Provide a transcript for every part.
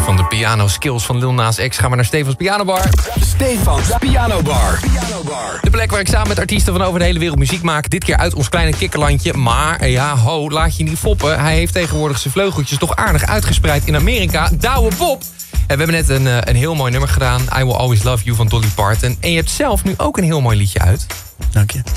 Van de piano skills van Lil Nas X gaan we naar Stefans Pianobar. Stefans Pianobar. De plek waar ik samen met artiesten van over de hele wereld muziek maak. Dit keer uit ons kleine kikkerlandje. Maar ja, laat je niet foppen. Hij heeft tegenwoordig zijn vleugeltjes toch aardig uitgespreid in Amerika. Douwe Bob. En we hebben net een heel mooi nummer gedaan. I Will Always Love You van Dolly Parton. En je hebt zelf nu ook een heel mooi liedje uit. Dank je.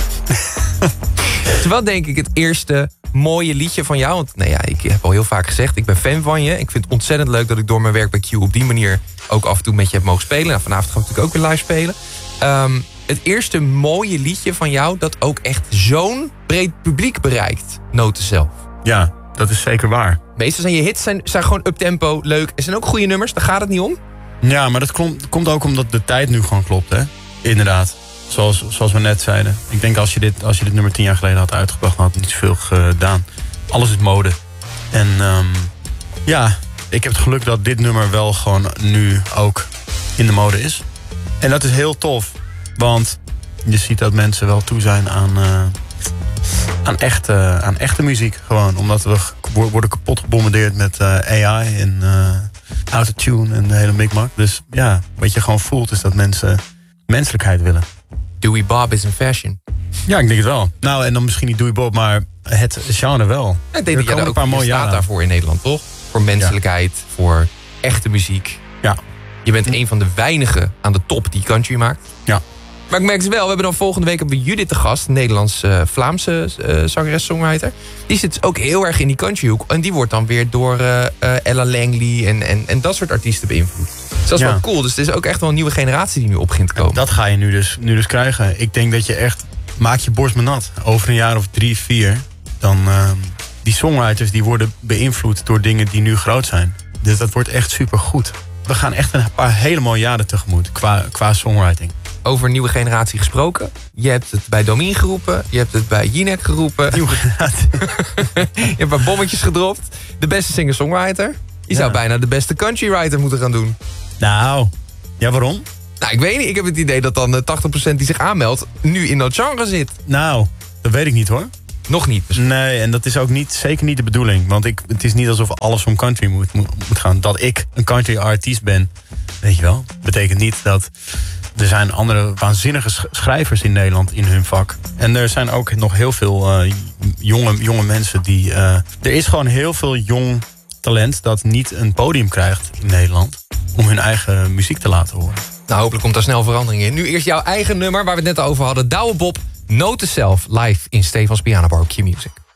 Het is wel denk ik het eerste mooie liedje van jou. Want nou ja, ik heb al heel vaak gezegd, ik ben fan van je. Ik vind het ontzettend leuk dat ik door mijn werk bij Q op die manier ook af en toe met je heb mogen spelen. Nou, vanavond gaan we natuurlijk ook weer live spelen. Het eerste mooie liedje van jou dat ook echt zo'n breed publiek bereikt. Noten zelf. Ja, dat is zeker waar. Meestal zijn je hits zijn gewoon uptempo, leuk. Er zijn ook goede nummers, daar gaat het niet om. Ja, maar dat komt ook omdat de tijd nu gewoon klopt, hè? Inderdaad. Zoals we net zeiden. Ik denk als je dit nummer 10 jaar geleden had uitgebracht, dan had het niet zoveel gedaan. Alles is mode. En ja, ik heb het geluk dat dit nummer wel gewoon nu ook in de mode is. En dat is heel tof. Want je ziet dat mensen wel toe zijn aan echte muziek. Gewoon. Omdat we worden kapot gebombardeerd met AI en autotune en de hele mikmak. Dus ja, wat je gewoon voelt is dat mensen menselijkheid willen. Dewey Bob is in fashion. Ja, ik denk het wel. Nou, en dan misschien niet Dewey Bob, maar het genre wel. Ik denk dat jij er ook een paar staat daarvoor in Nederland, toch? Voor menselijkheid, voor echte muziek. Ja. Je bent een van de weinigen aan de top die country maakt. Ja. Maar ik merk het wel, we hebben dan volgende week hebben we Judith te gast, een Nederlands-Vlaamse zangeres-songwriter. Die zit ook heel erg in die countryhoek. En die wordt dan weer door Ella Langley en dat soort artiesten beïnvloed. Dus dat is wel cool. Dus het is ook echt wel een nieuwe generatie die nu op begint te komen. Dat ga je nu dus krijgen. Ik denk dat je echt, maak je borst maar nat. Over een jaar of 3, 4, dan die songwriters die worden beïnvloed door dingen die nu groot zijn. Dus dat wordt echt super goed. We gaan echt een paar hele mooie jaren tegemoet qua songwriting. Over nieuwe generatie gesproken. Je hebt het bij Domien geroepen. Je hebt het bij Jinek geroepen. Nieuwe generatie. Je hebt een bommetjes gedropt. De beste singer-songwriter. Je zou bijna de beste countrywriter moeten gaan doen. Nou, ja, waarom? Nou, ik weet niet. Ik heb het idee dat dan 80% die zich aanmeldt nu in dat genre zit. Nou, dat weet ik niet hoor. Nog niet misschien. Nee, en dat is ook zeker niet de bedoeling. Want het is niet alsof alles om country moet gaan. Dat ik een country artiest ben, weet je wel, betekent niet dat... Er zijn andere waanzinnige schrijvers in Nederland in hun vak. En er zijn ook nog heel veel jonge mensen die... er is gewoon heel veel jong talent dat niet een podium krijgt in Nederland om hun eigen muziek te laten horen. Nou, hopelijk komt daar snel verandering in. Nu eerst jouw eigen nummer waar we het net over hadden. Douwe Bob, Noten zelf, live in Stefans Pianobar op Q Music.